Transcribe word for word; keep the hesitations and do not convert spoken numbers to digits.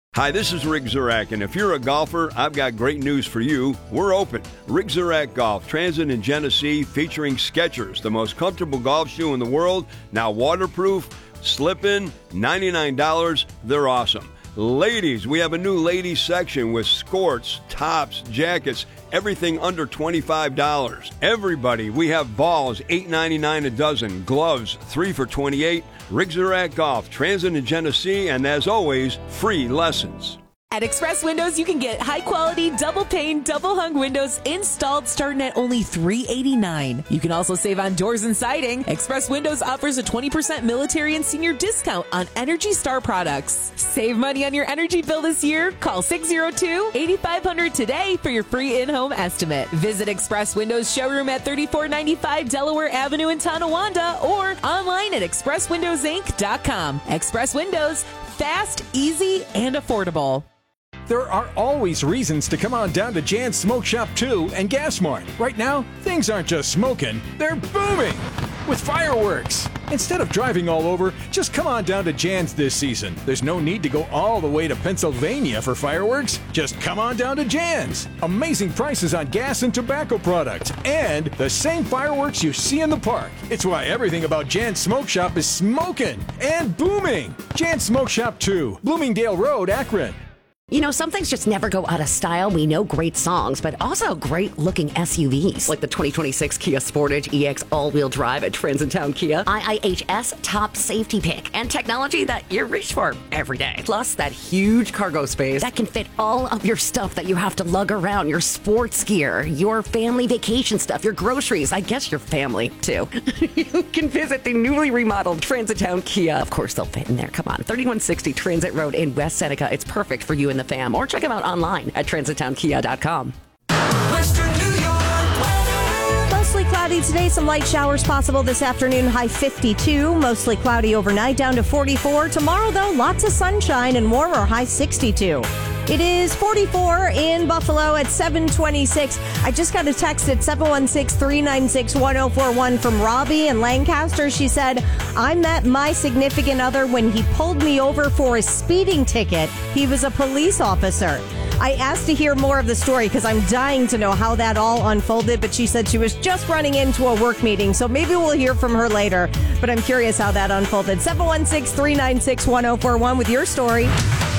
Hi, this is Rick Zurak, and if you're a golfer, I've got great news for you. We're open. Rick Zurak Golf, Transit in Genesee, featuring Skechers, the most comfortable golf shoe in the world, now waterproof, slip-in, ninety-nine dollars. They're awesome. Ladies, we have a new ladies section with skirts, tops, jackets, everything under twenty-five dollars. Everybody, we have balls, eight ninety-nine a dozen, gloves, three for twenty-eight dollars. Rick Zurak Golf, Transit in Genesee, and as always, free lessons. At Express Windows, you can get high-quality, double-pane, double-hung windows installed starting at only three eighty-nine. You can also save on doors and siding. Express Windows offers a twenty percent military and senior discount on Energy Star products. Save money on your energy bill this year. Call six oh two, eight five hundred today for your free in-home estimate. Visit Express Windows showroom at thirty-four ninety-five Delaware Avenue in Tonawanda or online at express windows inc dot com. Express Windows, fast, easy, and affordable. There are always reasons to come on down to Jan's Smoke Shop two and Gas Mart. Right now, things aren't just smoking, they're booming with fireworks. Instead of driving all over, just come on down to Jan's this season. There's no need to go all the way to Pennsylvania for fireworks. Just come on down to Jan's. Amazing prices on gas and tobacco products, and the same fireworks you see in the park. It's why everything about Jan's Smoke Shop is smoking and booming. Jan's Smoke Shop two, Bloomingdale Road, Akron. You know, some things just never go out of style. We know great songs, but also great-looking S U Vs, like the twenty twenty-six Kia Sportage E X all-wheel drive at Transitown Kia. I I H S top safety pick, and technology that you reach for every day. Plus, that huge cargo space that can fit all of your stuff that you have to lug around, your sports gear, your family vacation stuff, your groceries, I guess your family, too. You can visit the newly remodeled Transitown Kia. Of course, they'll fit in there. Come on. thirty-one sixty Transit Road in West Seneca. It's perfect for you and the fam, or check them out online at transit town kia dot com. Western New York weather. Mostly cloudy today, some light showers possible this afternoon, high fifty-two. Mostly cloudy overnight, down to forty-four. Tomorrow, though, lots of sunshine and warmer, high sixty-two. It is forty-four in Buffalo at seven twenty-six. I just got a text at seven one six, three nine six, one oh four one from Robbie in Lancaster. She said, I met my significant other when he pulled me over for a speeding ticket. He was a police officer. I asked to hear more of the story because I'm dying to know how that all unfolded, but she said she was just running into a work meeting, so maybe we'll hear from her later. But I'm curious how that unfolded. seven one six, three nine six, one oh four one with your story.